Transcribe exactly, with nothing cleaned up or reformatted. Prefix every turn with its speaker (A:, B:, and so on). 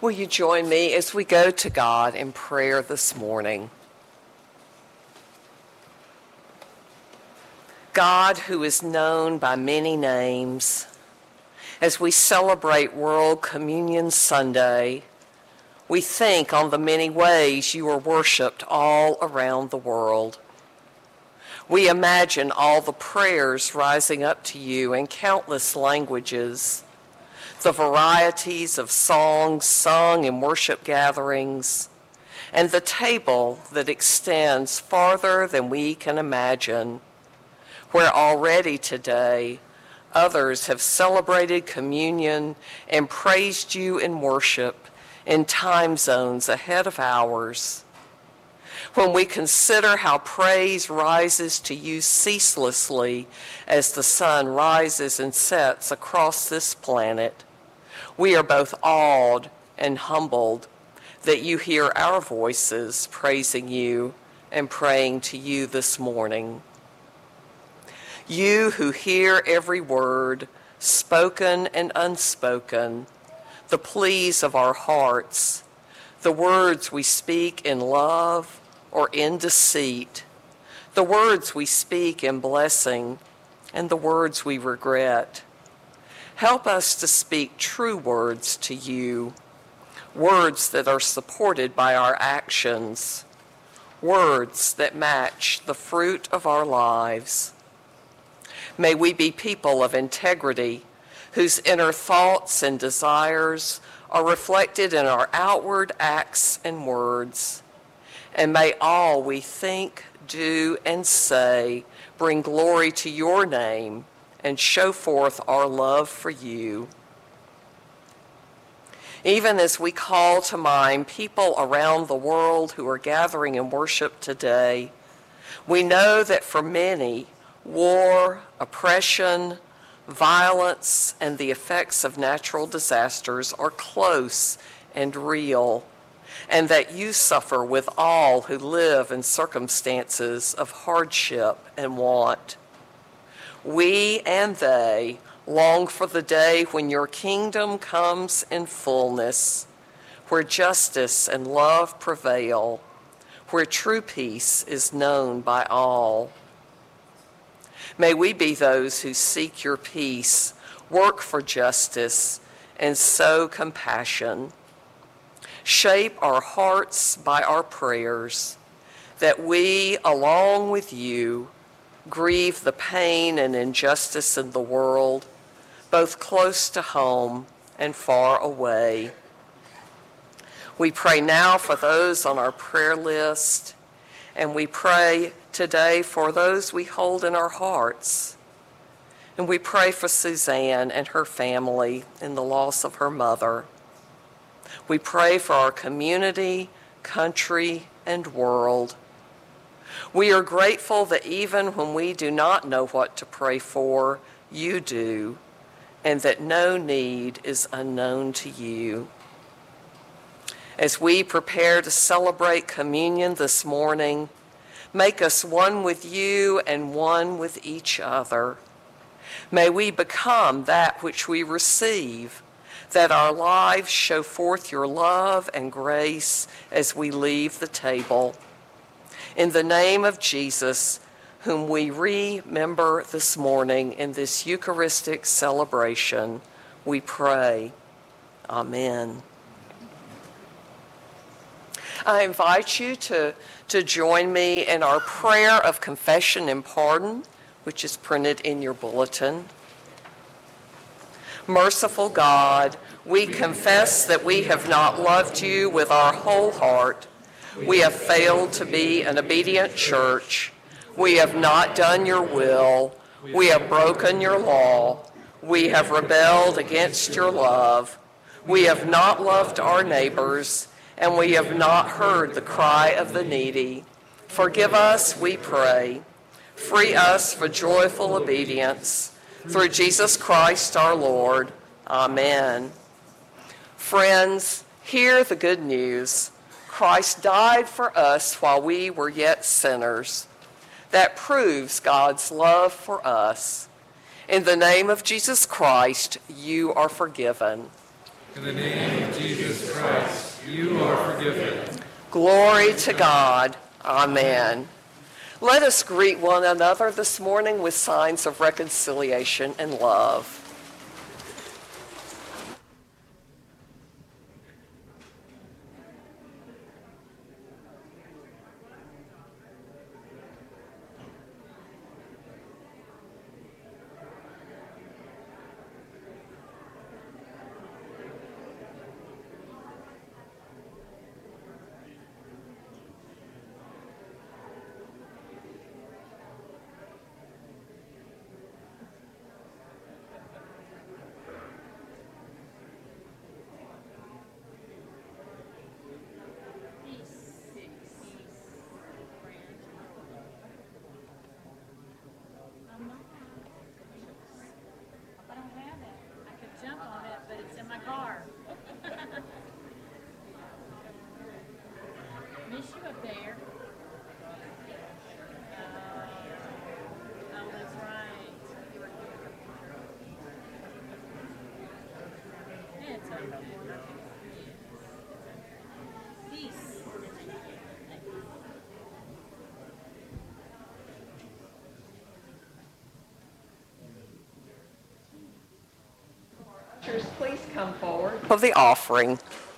A: Will you join me as we go to God in prayer this morning? God, who is known by many names, as we celebrate World Communion Sunday, we think on the many ways you are worshiped all around the world. We imagine all the prayers rising up to you in countless languages, the varieties of songs sung in worship gatherings, and the table that extends farther than we can imagine, where already today others have celebrated communion and praised you in worship in time zones ahead of ours. When we consider how praise rises to you ceaselessly as the sun rises and sets across this planet, we are both awed and humbled that you hear our voices praising you and praying to you this morning. You who hear every word, spoken and unspoken, the pleas of our hearts, the words we speak in love or in deceit, the words we speak in blessing, and the words we regret. Help us to speak true words to you, words that are supported by our actions, words that match the fruit of our lives. May we be people of integrity, whose inner thoughts and desires are reflected in our outward acts and words. And may all we think, do, and say bring glory to your name and show forth our love for you. Even as we call to mind people around the world who are gathering in worship today, we know that for many, war, oppression, violence, and the effects of natural disasters are close and real, and that you suffer with all who live in circumstances of hardship and want. We and they long for the day when your kingdom comes in fullness, where justice and love prevail, where true peace is known by all. May we be those who seek your peace, work for justice, and sow compassion. Shape our hearts by our prayers, that we, along with you, grieve the pain and injustice in the world, both close to home and far away. We pray now for those on our prayer list, and we pray today for those we hold in our hearts. And we pray for Suzanne and her family in the loss of her mother. We pray for our community, country, and world. We are grateful that even when we do not know what to pray for, you do, and that no need is unknown to you. As we prepare to celebrate communion this morning, make us one with you and one with each other. May we become that which we receive, that our lives show forth your love and grace as we leave the table. In the name of Jesus, whom we remember this morning in this Eucharistic celebration, we pray. Amen. I invite you to, to join me in our prayer of confession and pardon, which is printed in your bulletin. Merciful God, we confess that we have not loved you with our whole heart. We have failed to be an obedient church. We have not done your will. We have broken your law. We have rebelled against your love. We have not loved our neighbors, and we have not heard the cry of the needy. Forgive us, we pray. Free us for joyful obedience. Through Jesus Christ our Lord. Amen. Friends, hear the good news. Christ died for us while we were yet sinners. That proves God's love for us. In the name of Jesus Christ, you are forgiven.
B: In the name of Jesus Christ, you are forgiven.
A: Glory to God. Amen. Let us greet one another this morning with signs of reconciliation and love. Please come forward for the offering.